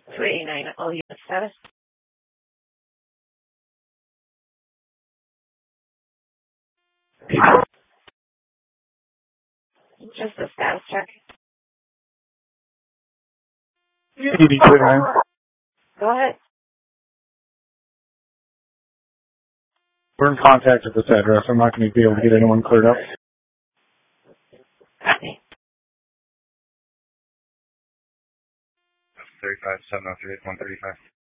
289, all unit status. Just a status check. 289. Go ahead. We're in contact at this address. I'm not going to be able to get anyone cleared up. Copy. 35, 703, 135.